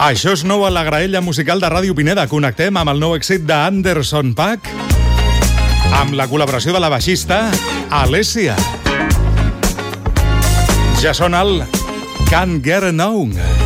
Això és nou a la graella musical de Ràdio Pineda. Connectem amb el nou èxit d'Anderson .Paak amb la col·laboració de la baixista Alessia. Ja sona el Can't Get Enough.